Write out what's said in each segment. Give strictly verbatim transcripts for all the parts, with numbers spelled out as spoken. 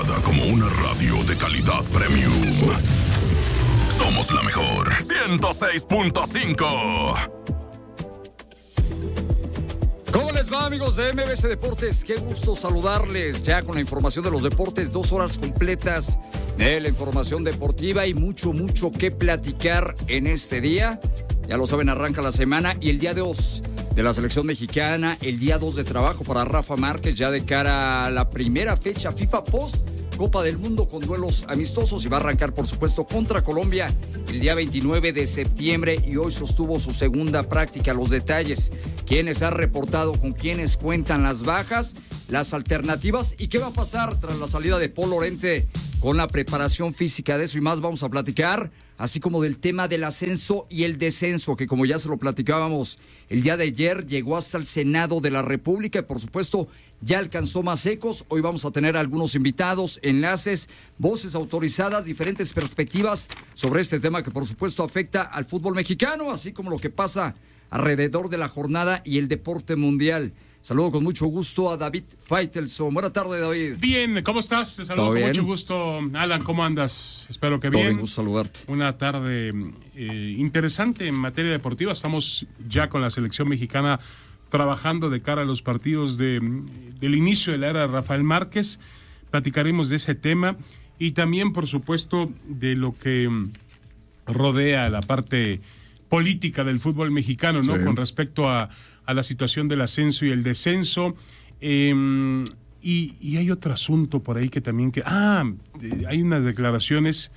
certificada como una radio de calidad premium. Somos la mejor. ciento seis punto cinco. ¿Cómo les va, amigos de M B C Deportes? Qué gusto saludarles ya con la información de los deportes, dos horas completas de la información deportiva y mucho, mucho que platicar en este día. Ya lo saben, arranca la semana y el día dos de la selección mexicana, el día dos de trabajo para Rafa Márquez ya de cara a la primera fecha FIFA Post Copa del Mundo con duelos amistosos y va a arrancar, por supuesto, contra Colombia el día veintinueve de septiembre y hoy sostuvo su segunda práctica. Los detalles, quiénes han reportado, con quiénes cuentan las bajas, las alternativas y qué va a pasar tras la salida de Paul Lorente con la preparación física. De eso y más vamos a platicar, así como del tema del ascenso y el descenso, que como ya se lo platicábamos el día de ayer, llegó hasta el Senado de la República y por supuesto ya alcanzó más ecos. Hoy vamos a tener algunos invitados, enlaces, voces autorizadas, diferentes perspectivas sobre este tema que por supuesto afecta al fútbol mexicano, así como lo que pasa alrededor de la jornada y el deporte mundial. Saludo con mucho gusto a David Faitelson. Buenas tardes, David. Bien, ¿cómo estás? Te saludo con bien? mucho gusto. Alan, ¿cómo andas? Espero que bien. Todo bien, gusto saludarte. Una tarde eh, interesante en materia deportiva. Estamos ya con la selección mexicana trabajando de cara a los partidos de, del inicio de la era de Rafael Márquez. Platicaremos de ese tema y también, por supuesto, de lo que rodea la parte política del fútbol mexicano, ¿no? Sí. Con respecto a a la situación del ascenso y el descenso. Eh, y, y hay otro asunto por ahí que también... que Ah, eh, hay unas declaraciones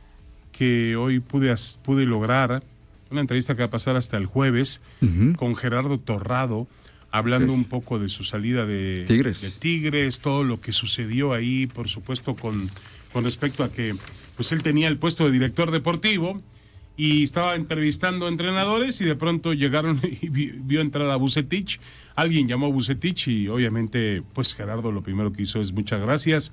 que hoy pude, pude lograr, una entrevista que va a pasar hasta el jueves, uh-huh. con Gerardo Torrado, hablando sí. un poco de su salida de Tigres. de Tigres, todo lo que sucedió ahí, por supuesto, con, con respecto a que pues él tenía el puesto de director deportivo, y estaba entrevistando entrenadores y de pronto llegaron y vio entrar a Vucetich. Alguien llamó a Vucetich y obviamente pues Gerardo lo primero que hizo es muchas gracias.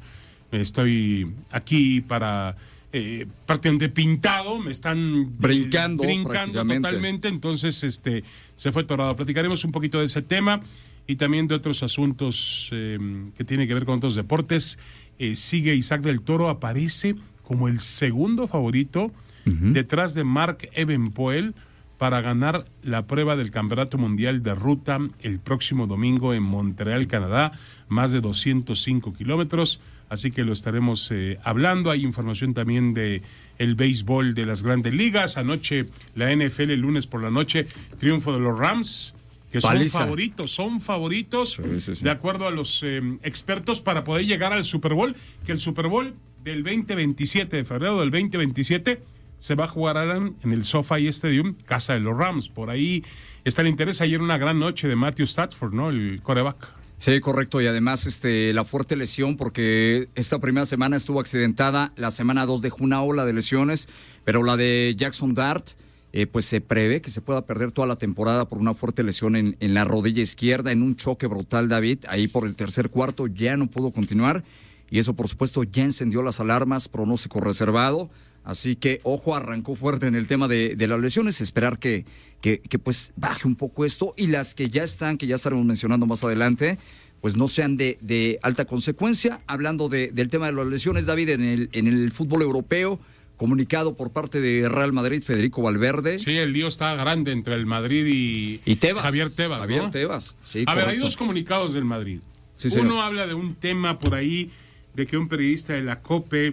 Estoy aquí para eh, prácticamente pintado, me están brincando, eh, brincando totalmente. Entonces este se fue Torrado. Platicaremos un poquito de ese tema y también de otros asuntos eh, que tienen que ver con otros deportes. Eh, sigue Isaac del Toro, aparece como el segundo favorito Uh-huh. detrás de Mark Evenepoel para ganar la prueba del Campeonato Mundial de Ruta el próximo domingo en Montreal, Canadá, más de doscientos cinco kilómetros, así que lo estaremos eh, hablando. Hay información también de el béisbol de las Grandes Ligas. Anoche la N F L, el lunes por la noche, triunfo de los Rams, que son Paliza. favoritos, son favoritos, sí, sí, sí. de acuerdo a los eh, expertos, para poder llegar al Super Bowl, que el Super Bowl del veinte veintisiete, de febrero del veinte veintisiete, se va a jugar, Alan, en el SoFi Stadium, casa de los Rams. Por ahí está el interés. Ayer una gran noche de Matthew Stafford, ¿no? El quarterback. Sí, correcto. Y además este, la fuerte lesión, porque esta primera semana estuvo accidentada. La semana dos dejó una ola de lesiones, pero la de Jackson Dart, eh, pues se prevé que se pueda perder toda la temporada por una fuerte lesión en, en la rodilla izquierda, en un choque brutal, David. Ahí por el tercer cuarto ya no pudo continuar. Y eso, por supuesto, ya encendió las alarmas, pronóstico reservado. Así que, ojo, arrancó fuerte en el tema de, de las lesiones, esperar que, que, que pues baje un poco esto y las que ya están, que ya estaremos mencionando más adelante, pues no sean de, de alta consecuencia. Hablando de, del tema de las lesiones, David, en el, en el fútbol europeo, comunicado por parte de Real Madrid, Federico Valverde. Sí, el lío está grande entre el Madrid y, y Tebas, Javier Tebas, Javier ¿no? Tebas, sí, A correcto. ver, hay dos comunicados del Madrid. Sí, Uno señor. habla de un tema por ahí, de que un periodista de la COPE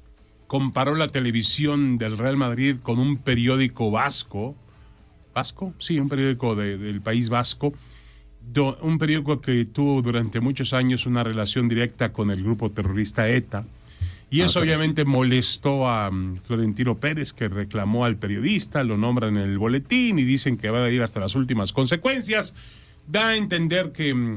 comparó la televisión del Real Madrid con un periódico vasco. ¿Vasco? Sí, un periódico de, del País Vasco. Do, un periódico que tuvo durante muchos años una relación directa con el grupo terrorista ETA. Y eso ah, obviamente molestó a um, Florentino Pérez, que reclamó al periodista, lo nombran en el boletín y dicen que va a ir hasta las últimas consecuencias. Da a entender que um,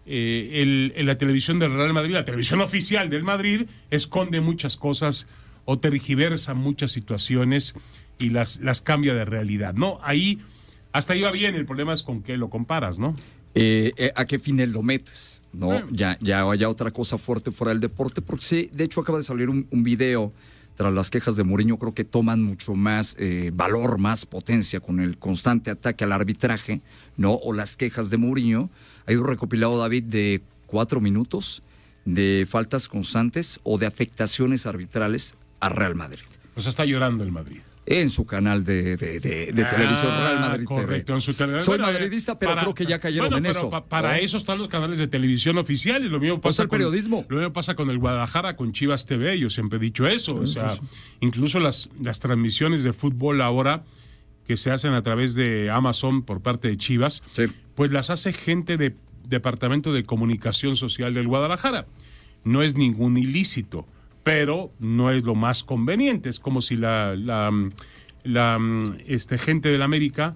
eh, el, el, la televisión del Real Madrid, la televisión oficial del Madrid, esconde muchas cosas o tergiversa muchas situaciones y las, las cambia de realidad, ¿no? Ahí, hasta ahí va bien, el problema es con qué lo comparas, ¿no? Eh, eh, ¿A qué fines lo metes? ¿No? Eh. Ya, ya haya otra cosa fuerte fuera del deporte, porque sí, de hecho acaba de salir un, un video tras las quejas de Mourinho, creo que toman mucho más eh, valor, más potencia con el constante ataque al arbitraje, ¿no? O las quejas de Mourinho. Hay un recopilado, David, de cuatro minutos de faltas constantes o de afectaciones arbitrales a Real Madrid. O sea, está llorando el Madrid. En su canal de, de, de, de ah, televisión Real Madrid correcto, T V. En su tele... Soy bueno, madridista, pero para, creo que ya cayeron bueno, en pero eso. Pa, para ¿no? eso están los canales de televisión oficiales. Lo mismo pasa el con, periodismo. Lo mismo pasa con el Guadalajara, con Chivas T V. Yo siempre he dicho eso. Sí, o sea, sí, sí. Incluso las, las transmisiones de fútbol ahora que se hacen a través de Amazon por parte de Chivas, sí. pues las hace gente de Departamento de Comunicación Social del Guadalajara. No es ningún ilícito, pero no es lo más conveniente. Es como si la... la la este, gente de la América,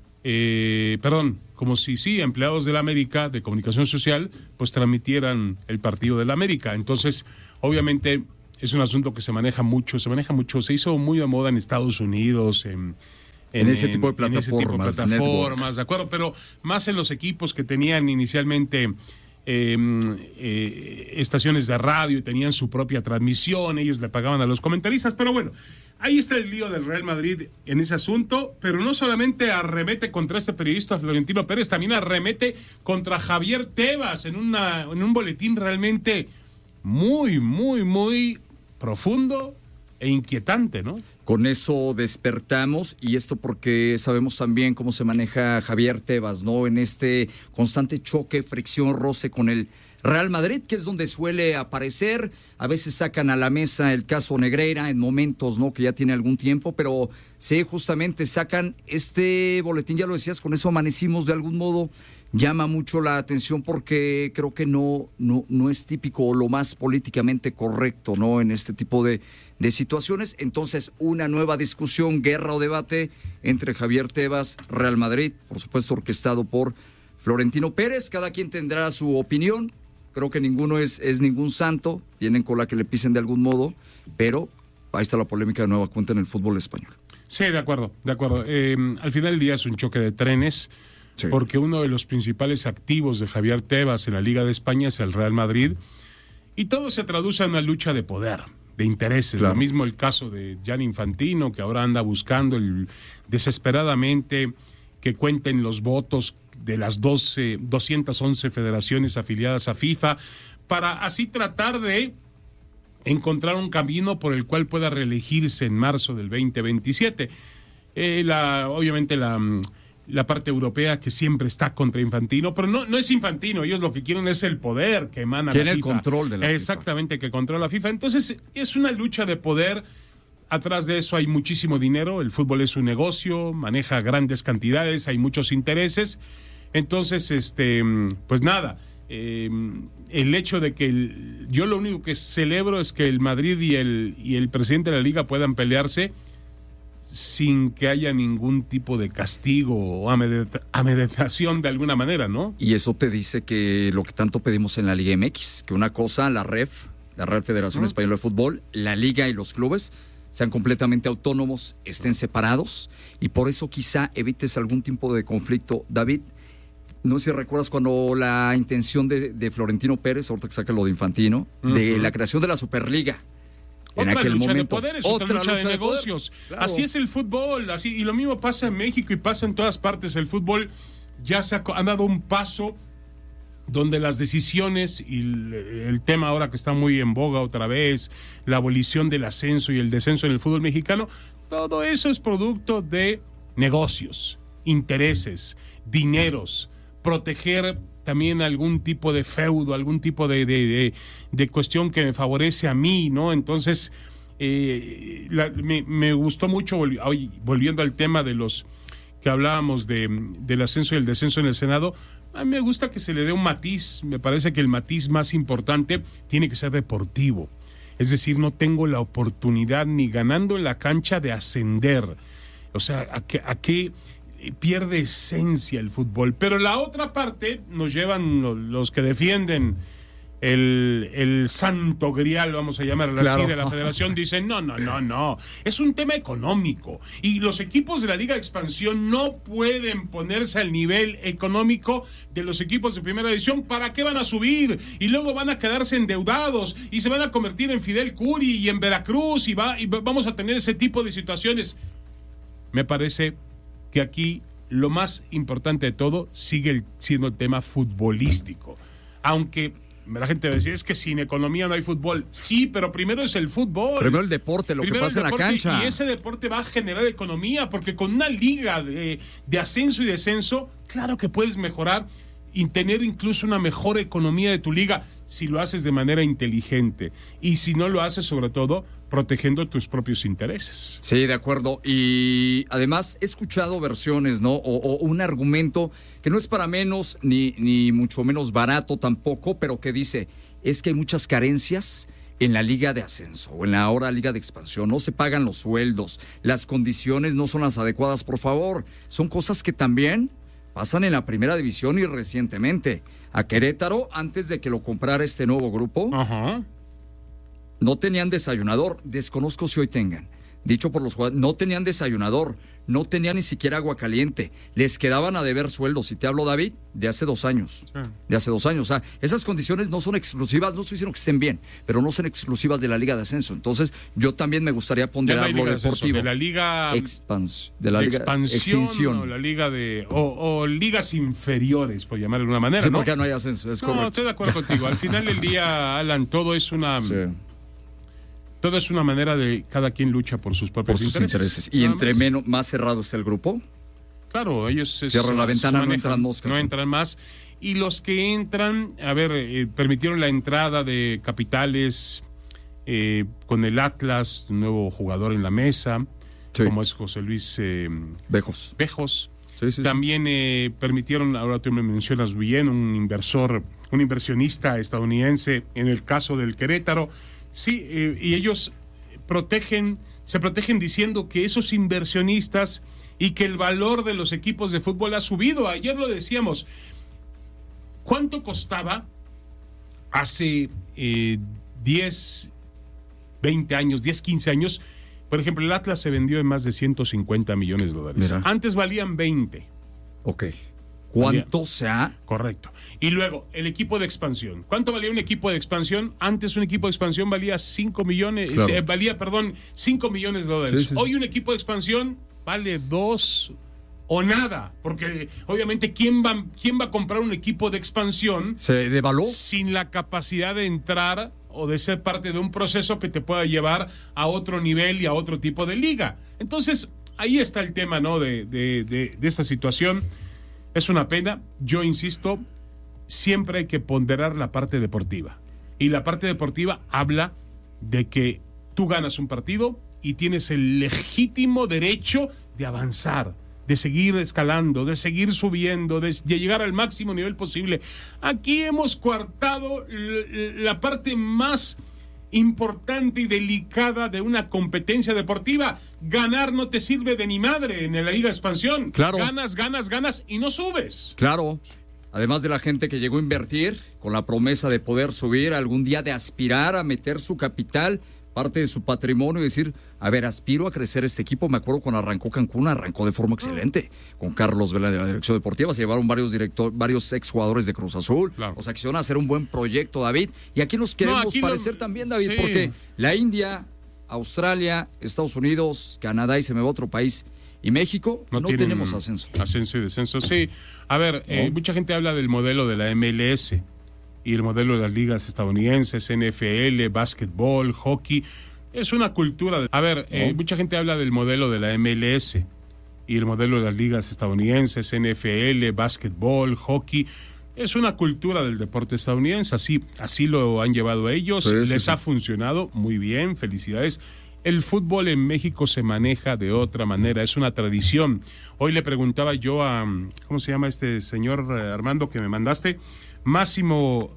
eh, perdón, como si sí, empleados de la América de comunicación social, pues transmitieran el partido de la América. Entonces, obviamente, es un asunto que se maneja mucho, se maneja mucho, se hizo muy de moda en Estados Unidos, en, en, en ese tipo de plataformas, en ese tipo de plataformas, de acuerdo, pero más en los equipos que tenían inicialmente eh, eh, estaciones de radio y tenían su propia transmisión, ellos le pagaban a los comentaristas, pero bueno. Ahí está el lío del Real Madrid en ese asunto, pero no solamente arremete contra este periodista Florentino Pérez, también arremete contra Javier Tebas en, una, en un boletín realmente muy, muy, muy profundo e inquietante, ¿no? Con eso despertamos, y esto porque sabemos también cómo se maneja Javier Tebas, ¿no? En este constante choque, fricción, roce con el Real Madrid, que es donde suele aparecer. A veces sacan a la mesa el caso Negreira en momentos, ¿no? Que ya tiene algún tiempo, pero sí, justamente sacan este boletín, ya lo decías, con eso amanecimos de algún modo. Llama mucho la atención porque creo que no, no, no es típico o lo más políticamente correcto, ¿no? En este tipo de, de situaciones. Entonces, una nueva discusión, guerra o debate entre Javier Tebas, Real Madrid, por supuesto orquestado por Florentino Pérez. Cada quien tendrá su opinión. Creo que ninguno es, es ningún santo, tienen cola que le pisen de algún modo, pero ahí está la polémica de nueva cuenta en el fútbol español. Sí, de acuerdo, de acuerdo. Eh, al final del día es un choque de trenes, sí. Porque uno de los principales activos de Javier Tebas en la Liga de España es el Real Madrid, y todo se traduce en una lucha de poder, de intereses. Claro. Lo mismo el caso de Gianni Infantino, que ahora anda buscando el, desesperadamente que cuenten los votos de las doce, doscientas once federaciones afiliadas a FIFA, para así tratar de encontrar un camino por el cual pueda reelegirse en marzo del veinte veintisiete. Eh, la, obviamente la, la parte europea que siempre está contra Infantino, pero no, no es Infantino, ellos lo que quieren es el poder que emana la FIFA. Tiene el control de la Exactamente, FIFA. Que controla la FIFA. Entonces es una lucha de poder. Atrás de eso hay muchísimo dinero, el fútbol es un negocio, maneja grandes cantidades, hay muchos intereses. Entonces, este, pues nada, eh, el hecho de que el, yo lo único que celebro es que el Madrid y el, y el presidente de la Liga puedan pelearse sin que haya ningún tipo de castigo o amedrentación de alguna manera, ¿no? Y eso te dice que lo que tanto pedimos en la Liga M X, que una cosa, la R E F, la Real Federación ¿Mm? Española de Fútbol, la Liga y los clubes sean completamente autónomos, estén separados, y por eso quizá evites algún tipo de conflicto. David, no sé si recuerdas cuando la intención de, de Florentino Pérez, ahorita que saca lo de Infantino, uh-huh. de la creación de la Superliga. Otra en aquel lucha momento. de poderes, otra, otra lucha, lucha de, de negocios. Claro. Así es el fútbol, así, y lo mismo pasa en México y pasa en todas partes. El fútbol ya se ha, ha dado un paso donde las decisiones y el, el tema ahora que está muy en boga otra vez, la abolición del ascenso y el descenso en el fútbol mexicano, todo eso es producto de negocios, intereses, dineros, proteger también algún tipo de feudo, algún tipo de, de, de, de cuestión que me favorece a mí, ¿no? Entonces, eh, la, me, me gustó mucho, volvi, volviendo al tema de los que hablábamos de, del ascenso y el descenso en el Senado. A mí me gusta que se le dé un matiz. Me parece que el matiz más importante tiene que ser deportivo. Es decir, no tengo la oportunidad ni ganando en la cancha de ascender. O sea, ¿a qué, a qué pierde esencia el fútbol? Pero la otra parte nos llevan los que defienden el, el santo grial, vamos a llamarlo claro. así, de la federación, dicen no, no, no, no, es un tema económico y los equipos de la Liga de Expansión no pueden ponerse al nivel económico de los equipos de primera división. ¿Para qué van a subir? Y luego van a quedarse endeudados y se van a convertir en Fidel Curi y en Veracruz y, va, y vamos a tener ese tipo de situaciones. Me parece que aquí lo más importante de todo sigue el, siendo el tema futbolístico, aunque la gente va a decir, es que sin economía no hay fútbol. Sí, pero primero es el fútbol. Primero el deporte, lo primero que pasa en la cancha. Y ese deporte va a generar economía, porque con una liga de, de ascenso y descenso, claro que puedes mejorar y tener incluso una mejor economía de tu liga si lo haces de manera inteligente. Y si no lo haces, sobre todo, protegiendo tus propios intereses. Sí, de acuerdo. Y además he escuchado versiones, ¿no? O, o un argumento que no es para menos, ni, ni mucho menos barato tampoco, pero que dice, es que hay muchas carencias en la liga de ascenso o en la ahora liga de expansión. No se pagan los sueldos, las condiciones no son las adecuadas, por favor. Son cosas que también pasan en la primera división y recientemente. A Querétaro, antes de que lo comprara este nuevo grupo, Ajá. no tenían desayunador. Desconozco si hoy tengan. Dicho por los jugadores, no tenían desayunador, no tenían ni siquiera agua caliente. Les quedaban a deber sueldos. Y te hablo, David, de hace dos años. Sí. De hace dos años. O sea, esas condiciones no son exclusivas, no estoy diciendo que estén bien, pero no son exclusivas de la Liga de Ascenso. Entonces, yo también me gustaría ponderar lo deportivo. De la Liga... Expans, de la Liga Expansión, extinción. O la Liga de... O, o ligas inferiores, por llamarlo de una manera, sí, ¿no? porque no hay ascenso, es no, correcto. No, estoy de acuerdo contigo. Al final del día, Alan, todo es una... Sí. Todo es una manera de cada quien lucha por sus propios por sus intereses. intereses. Y entre más. menos más cerrado está el grupo. Claro, ellos cierran la ventana, no entran moscas. No entran más. Y los que entran, a ver, eh, permitieron la entrada de capitales eh, con el Atlas, un nuevo jugador en la mesa, sí. como es José Luis eh, Bejos. Bejos. Sí, sí, También sí. Eh, permitieron, ahora tú me mencionas bien, un inversor, un inversionista estadounidense en el caso del Querétaro. Sí, eh, y ellos protegen, se protegen diciendo que esos inversionistas y que el valor de los equipos de fútbol ha subido. Ayer lo decíamos. ¿Cuánto costaba hace eh, diez, veinte años, diez, quince años? Por ejemplo, el Atlas se vendió en más de ciento cincuenta millones de dólares. Mira. Antes valían veinte. Ok. ¿Cuánto se ha? Correcto. Y luego, el equipo de expansión. ¿Cuánto valía un equipo de expansión? Antes un equipo de expansión valía cinco millones, claro. eh, valía, perdón, cinco millones de dólares. Sí, sí, Hoy sí. un equipo de expansión vale dos o nada, porque obviamente ¿quién va, quién va a comprar un equipo de expansión? ¿Se devaluó? Sin la capacidad de entrar o de ser parte de un proceso que te pueda llevar a otro nivel y a otro tipo de liga. Entonces, ahí está el tema, ¿no? De, de, de, de esta situación. Es una pena, yo insisto, siempre hay que ponderar la parte deportiva. Y la parte deportiva habla de que tú ganas un partido y tienes el legítimo derecho de avanzar, de seguir escalando, de seguir subiendo, de, de llegar al máximo nivel posible. Aquí hemos coartado la parte más importante y delicada de una competencia deportiva. Ganar no te sirve de ni madre en la Liga de Expansión. Claro. Ganas, ganas, ganas y no subes. Claro. Además de la gente que llegó a invertir con la promesa de poder subir, algún día de aspirar a meter su capital, parte de su patrimonio y decir, a ver, aspiro a crecer este equipo. Me acuerdo cuando arrancó Cancún, arrancó de forma excelente. Con Carlos Vela de la dirección deportiva, se llevaron varios director, varios exjugadores de Cruz Azul. Claro. O sea, quisieron hacer un buen proyecto, David. Y aquí nos queremos no, aquí parecer lo... también, David, sí. porque la India, Australia, Estados Unidos, Canadá y se me va otro país. Y México no, no tenemos ascenso. Ascenso y descenso, sí. A ver, no. eh, mucha gente habla del modelo de la M L S y el modelo de las ligas estadounidenses, N F L, básquetbol, hockey. Es una cultura. De... A ver, no. eh, mucha gente habla del modelo de la M L S y el modelo de las ligas estadounidenses, N F L, básquetbol, hockey. Es una cultura del deporte estadounidense. Así, así lo han llevado ellos. Sí, Les sí, ha sí. funcionado muy bien. Felicidades. El fútbol en México se maneja de otra manera, es una tradición. Hoy le preguntaba yo a, ¿cómo se llama este señor Armando que me mandaste? Máximo,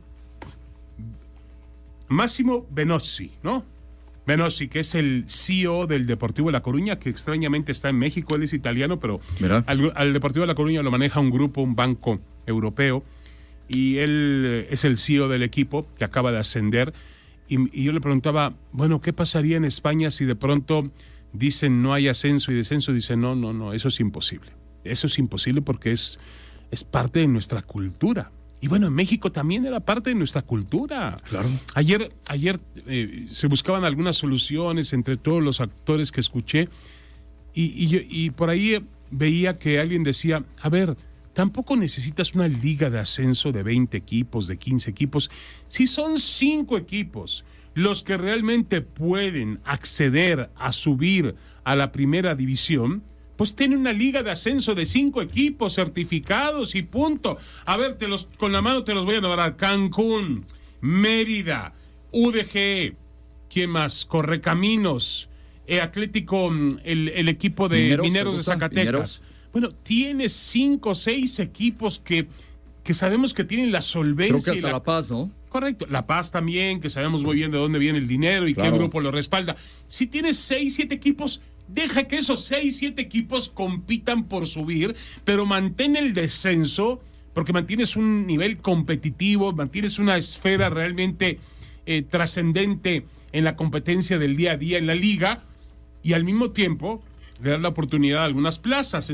Máximo Benozzi, ¿no? Benozzi, que es el C E O del Deportivo de La Coruña, que extrañamente está en México, él es italiano, pero al, al Deportivo de La Coruña lo maneja un grupo, un banco europeo, y él es el C E O del equipo que acaba de ascender. Y, y yo le preguntaba, bueno, ¿qué pasaría en España si de pronto dicen no hay ascenso y descenso? Dice, no, no, no, eso es imposible. Eso es imposible porque es, es parte de nuestra cultura. Y bueno, en México también era parte de nuestra cultura. Claro. Ayer, ayer eh, se buscaban algunas soluciones entre todos los actores que escuché y, y, yo, y por ahí veía que alguien decía, a ver, tampoco necesitas una liga de ascenso de veinte equipos, de quince equipos. Si son cinco equipos los que realmente pueden acceder a subir a la primera división, pues tiene una liga de ascenso de cinco equipos certificados y punto. A ver, te los, con la mano te los voy a nombrar. Cancún, Mérida, U D G, ¿quién más? Correcaminos, eh, Atlético, el, el equipo de Mineros, Mineros de Zacatecas. Mineros. Bueno, tiene cinco o seis equipos que, que sabemos que tienen la solvencia. Creo que hasta y la... La Paz, ¿no? Correcto, La Paz también, que sabemos muy bien de dónde viene el dinero y claro. qué grupo lo respalda. Si tienes seis, siete equipos, deja que esos seis, siete equipos compitan por subir, pero mantén el descenso, porque mantienes un nivel competitivo, mantienes una esfera realmente eh, trascendente en la competencia del día a día en la liga, y al mismo tiempo le das la oportunidad a algunas plazas.